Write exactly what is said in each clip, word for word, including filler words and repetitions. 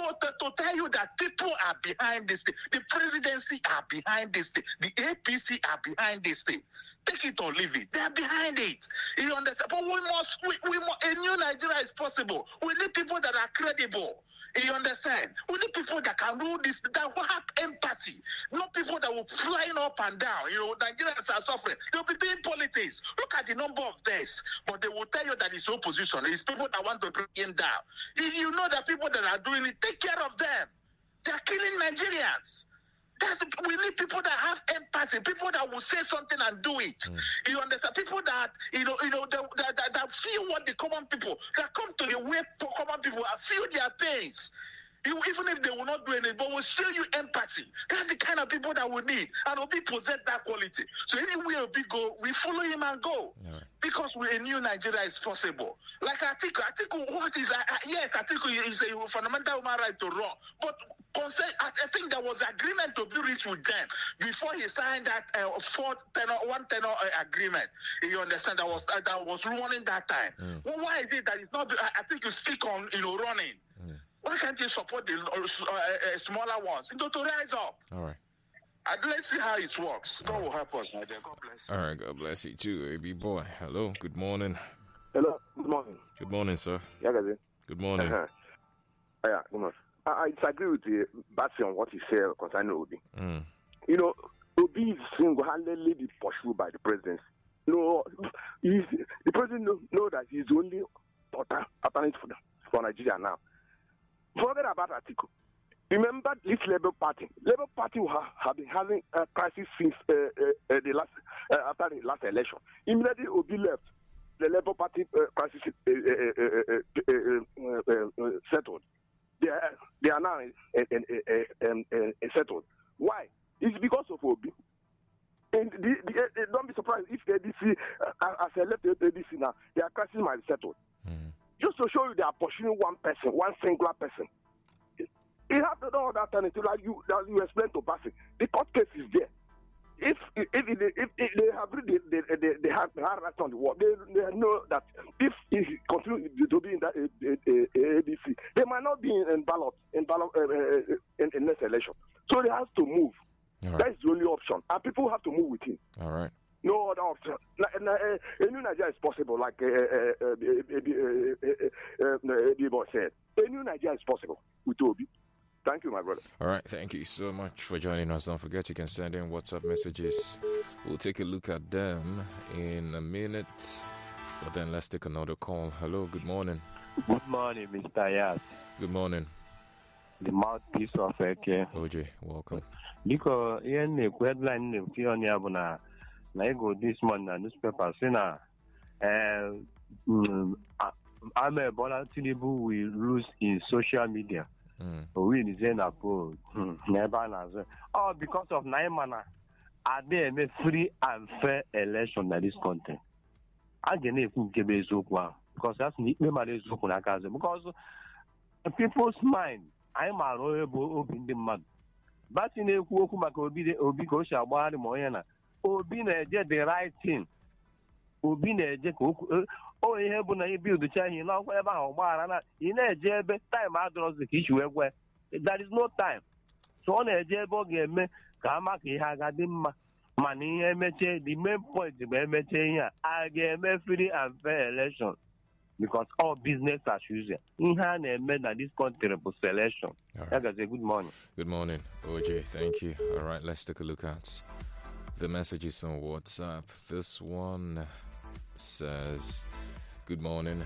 So to, to tell you that people are behind this thing, the presidency are behind this thing, the A P C are behind this thing. Take it or leave it. They are behind it. You understand? But we must, we, we must, a new Nigeria is possible. We need people that are credible. You understand? We need people that can rule this, that will have empathy. Not people that will flying up and down. You know, Nigerians are suffering. They'll be doing politics. Look at the number of deaths. But they will tell you that it's opposition. It's people that want to bring him down. If you know that people that are doing it, take care of them. They are killing Nigerians. That's, we need people that have empathy, people that will say something and do it. Mm. You understand? People that you know, you know, that, that, that, that feel what the common people that come to the way common people feel their pains. You, even if they will not do anything, but will show you empathy. That's the kind of people that we need, and Obi possess that quality. So anywhere Obi go, we follow him and go, right. Because we a new Nigeria is possible. Like Atiku, Atiku, what is uh, yes, Atiku is a fundamental human right to run, but consent, I, I think there was agreement to be reached with them before he signed that uh, fourth tenor, one tenor uh, agreement. You understand? That was uh, that was running that time. Mm. Well, why is it that it's not? I, I think you stick on, you know, running. Mm. Why can't you support the uh, uh, smaller ones? You know, to rise up. All right. And let's see how it works. God will help us, my dear. God bless you. All right, God bless you too, A B boy. Hello, good morning. Hello, good morning. Good morning, sir. Yeah, guys. Good morning. Uh-huh. Yeah, good morning. I, I disagree with uh, Batsy on what he said concerning Obi. Mm. You know, Obi is single-handedly be pursued by the president. No, he's, the president know, know that he's the only alternative for, for Nigeria now. Forget about Atiku. Remember this Labour Party. Labour Party have, have been having a crisis since uh, uh, the last uh, after the last election. Immediately Obi left, the Labour Party uh, crisis uh, uh, uh, uh, uh, uh, settled. They are, they are now uh, uh, uh, uh, settled. Why? It's because of Obi. And the, the, uh, don't be surprised if the A D C, uh, as I left the A D C now, their crisis might be settled. Mm. Just to show you they are pursuing one person, one singular person. You have to know that alternative, like you, that you explained to Bassett. The court case is there. If if, if, if, if they have really they, they, they have right on the wall, they, they know that if he continues to be in that A D C, they might not be in, in ballot in ballot uh, uh, in, in next election. So they have to move. Right. That is the only option, and people have to move with him. All right. No other option. A new Nigeria is possible, like uh, uh, uh, uh, uh, uh, said. A new Nigeria is possible with Obi. Thank you, my brother. All right. Thank you so much for joining us. Don't forget you can send in WhatsApp messages. We'll take a look at them in a minute. But then let's take another call. Hello. Good morning. Good morning, Mister Yas. Good morning. The mouthpiece of Eke. O J, welcome. Because in the headline in Fiona, I go this morning in newspaper, saying that Ahmed Bola Tinubu will lose in social media. Mm. We in Zainapo, never oh, because of Naimana, are there a free and fair election in this country? I can give because that's because people's mind, I'm a royal in the mud. But in a Kuokumaka Obi Obi Kosha Wadi Moyana, Obi did the right thing. Obi Neje, oh, he have been able to tell you now, whatever, or in a jab, time out of the issue where there is no time. So on a jabo game, Kamaki Hagadim money, the main point to be here, I gave a free and fair election. Because all business as usual. In hand and made that this country was selection. Right. That was a good morning. Good morning, O J. Thank you. All right, let's take a look at the messages on WhatsApp. This one says, good morning.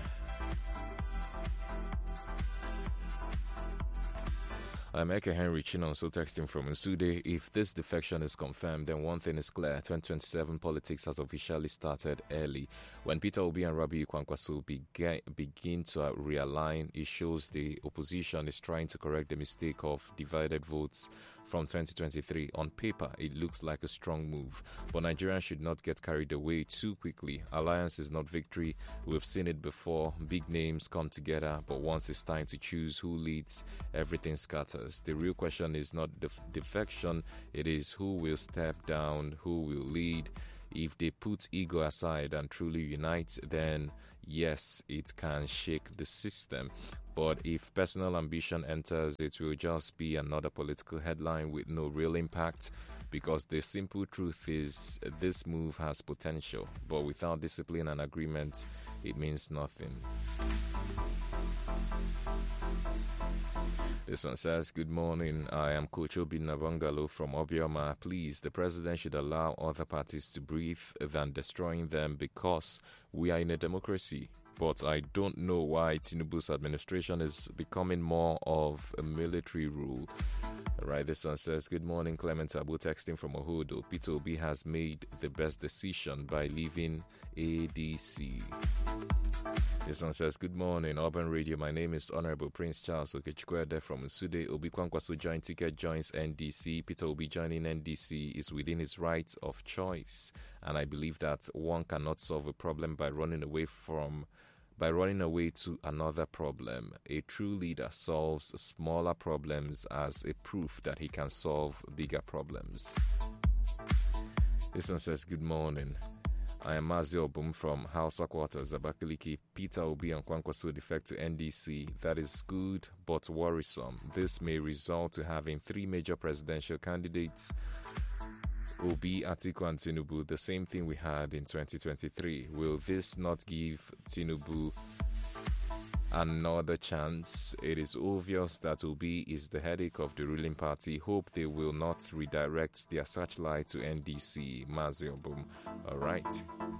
I'm Eka Henry Chinon, so texting from Nsude. If this defection is confirmed, then one thing is clear. twenty twenty-seven politics has officially started early. When Peter Obi and Rabiu Kwankwaso begin, begin to realign, it shows the opposition is trying to correct the mistake of divided votes from twenty twenty-three. On paper, it looks like a strong move, but Nigerians should not get carried away too quickly. Alliance is not victory. We've seen it before. Big names come together, but once it's time to choose who leads, everything scatters. The real question is not the defection, it is who will step down, who will lead. If they put ego aside and truly unite, then yes, it can shake the system. But if personal ambition enters, it will just be another political headline with no real impact, because the simple truth is this move has potential, but without discipline and agreement, it means nothing. This one says, good morning, I am Coach Obi Nabangalo from Obioma. Please, the president should allow other parties to breathe than destroying them, because we are in a democracy. But I don't know why Tinubu's administration is becoming more of a military rule. Right, this one says, good morning, Clement Abu, texting from Ohodo. Peter Obi has made the best decision by leaving A D C. This one says, good morning, Urban Radio. My name is Honorable Prince Charles Okechkwede from Nsude. Obi Kwankwaso joint ticket joins N D C. Peter Obi joining N D C is within his right of choice. And I believe that one cannot solve a problem by running away from by running away to another problem. A true leader solves smaller problems as a proof that he can solve bigger problems. This one says, good morning. I am Mazi Obum from Hausa Quarters, Abakaliki. Peter Obi and Kwankwaso defect to N D C. That is good, but worrisome. This may result to having three major presidential candidates, Obi, Atiku and Tinubu, the same thing we had in twenty twenty-three. Will this not give Tinubu another chance? It is obvious that Obi is the headache of the ruling party. Hope they will not redirect their searchlight to N D C. Mazi Obum. All right.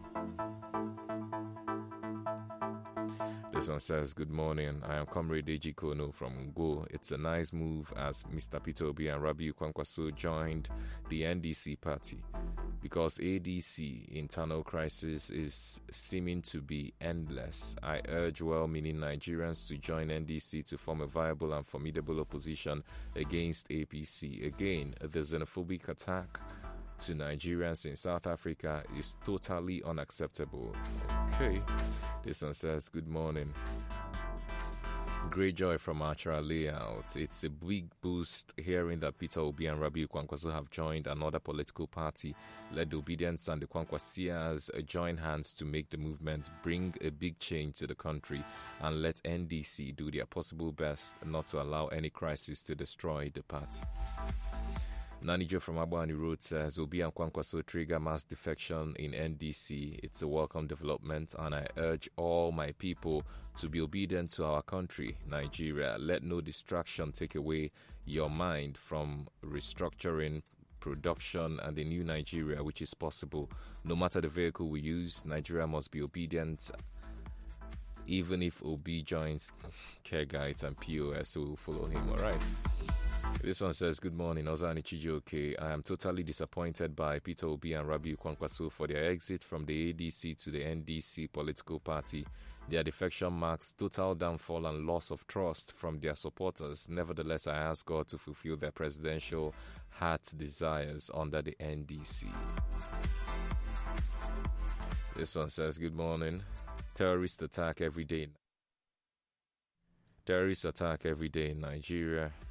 This one says, good morning, I am Comrade Eji Kono from Ngo. It's a nice move as Mister Peter Obi and Rabiu Kwankwaso joined the N D C party, because A D C internal crisis is seeming to be endless. I urge well-meaning Nigerians to join N D C to form a viable and formidable opposition against A P C. Again, the xenophobic attack to Nigerians in South Africa is totally unacceptable. Okay. This one says, good morning. Great joy from Achara Layout. It's a big boost hearing that Peter Obi and Rabiu Kwankwaso have joined another political party. Let the Obedience and the Kwankwasias join hands to make the movement bring a big change to the country, and let N D C do their possible best not to allow any crisis to destroy the party. Nanijo from Abwani Road says, Obi and Kwankwaso trigger mass defection in N D C. It's a welcome development, and I urge all my people to be obedient to our country, Nigeria. Let no distraction take away your mind from restructuring production and the new Nigeria, which is possible. No matter the vehicle we use, Nigeria must be obedient. Even if Obi joins Care Guides and P O S, we will follow him, all right? This one says, good morning, Ozani Chijoke. I am totally disappointed by Peter Obi and Rabiu Kwankwaso for their exit from the A D C to the N D C political party. Their defection marks total downfall and loss of trust from their supporters. Nevertheless, I ask God to fulfill their presidential heart desires under the N D C. This one says, good morning. Terrorist attack every day. Terrorist attack every day in Nigeria.